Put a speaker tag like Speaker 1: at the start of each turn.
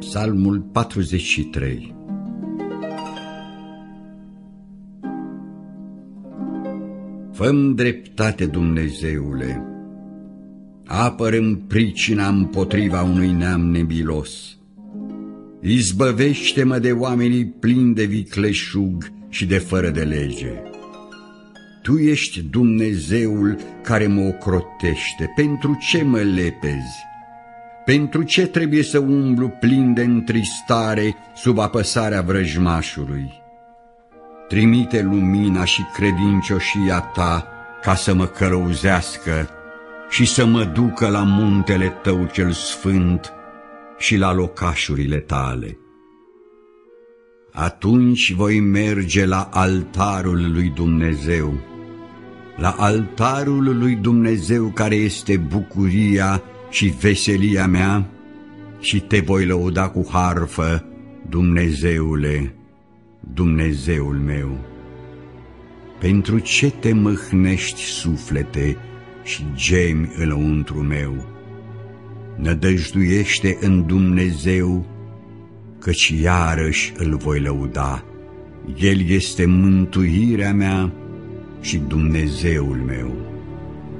Speaker 1: Psalmul 43. Fă-mi dreptate, Dumnezeule, apără-mi pricina împotriva unui neam nemilos. Izbăvește-mă de oamenii plini de vicleșug și de fără de lege. Tu ești Dumnezeul care mă ocrotește. Pentru ce mă lepezi? Pentru ce trebuie să umblu plin de întristare sub apăsarea vrăjmașului? Trimite lumina și credincioșia ta ca să mă călăuzească și să mă ducă la muntele tău cel sfânt și la locașurile tale. Atunci voi merge la altarul lui Dumnezeu, la altarul lui Dumnezeu care este bucuria și veselia mea, și te voi lăuda cu harfă, Dumnezeule, Dumnezeul meu. Pentru ce te mâhnești, suflete, și gemi înăuntru meu? Nădăjduiește în Dumnezeu, căci iarăși îl voi lăuda. El este mântuirea mea și Dumnezeul meu.